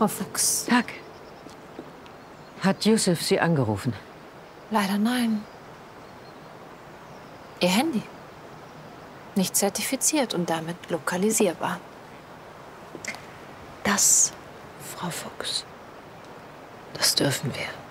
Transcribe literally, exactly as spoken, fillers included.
Frau Fuchs. Tag. Hat Yusuf Sie angerufen? Leider nein. Ihr Handy. Nicht zertifiziert und damit lokalisierbar. Das, Frau Fuchs, das dürfen wir.